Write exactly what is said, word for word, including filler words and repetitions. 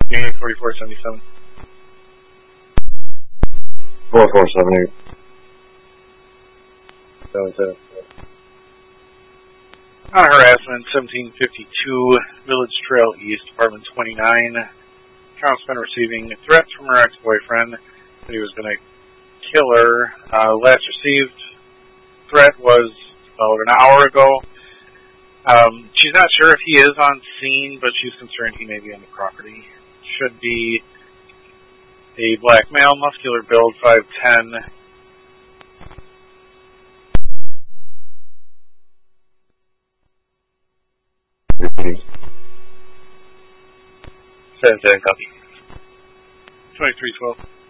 forty-four seventy-seven. four four seven eight. seven seven. On harassment, seventeen fifty-two, Village Trail East, apartment twenty-nine. Carol's been receiving threats from her ex-boyfriend that he was going to kill her. Uh, last received threat was about an hour ago. Um, she's not sure if he is on scene, but she's concerned he may be on the property. Should be a black male, muscular build, five ten. seven seven copy. twenty-three twelve.